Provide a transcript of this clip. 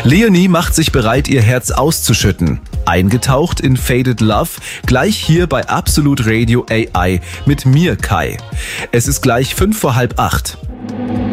Leonie macht sich bereit, ihr Herz auszuschütten. Eingetaucht in Faded Love, gleich hier bei Absolut Radio AI mit mir, Kai. Es ist gleich 7:55.